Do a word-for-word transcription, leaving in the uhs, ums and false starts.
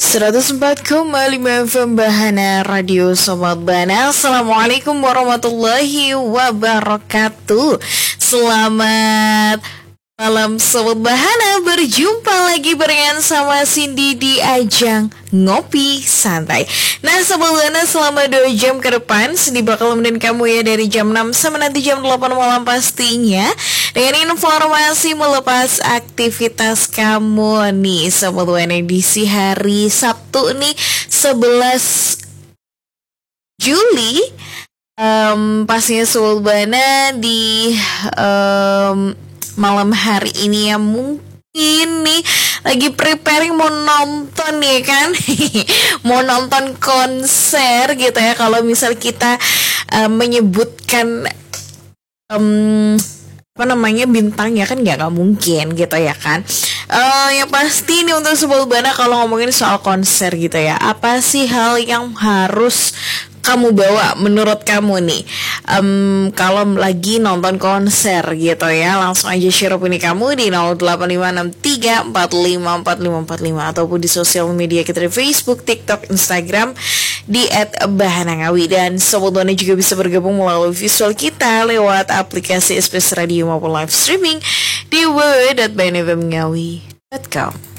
seratus empat koma lima F M Bahana Radio Sobat Bana. Assalamualaikum warahmatullahi wabarakatuh. Selamat malam Sobat Bahana, berjumpa lagi barengan sama Cindy di ajang Ngopi Santai. Nah Sobat Bahana, selama dua jam ke depan Cindy bakal nemenin kamu ya, dari jam enam sampai nanti jam delapan malam pastinya, dengan informasi melepas aktivitas kamu nih Sobat Bahana, edisi hari Sabtu nih sebelas Juli. um, Pastinya Sobat Bahana di um, malam hari ini ya mungkin nih lagi preparing mau nonton ya kan mau nonton konser gitu ya. Kalau misal kita uh, menyebutkan um, apa namanya bintang ya kan nggak nggak mungkin gitu ya kan. Uh, yang pasti nih untuk Sobat Bahana, kalau ngomongin soal konser gitu ya, apa sih hal yang harus kamu bawa menurut kamu nih um, kalau lagi nonton konser gitu ya? Langsung aja share opini kamu di nol delapan lima enam tiga empat lima empat lima empat lima ataupun di sosial media kita di Facebook, TikTok, Instagram di et bahana ngawi. Dan Sobat Bahana juga bisa bergabung melalui visual kita lewat aplikasi S B S Radio maupun live streaming di w w w dot bahana f m ngawi dot com.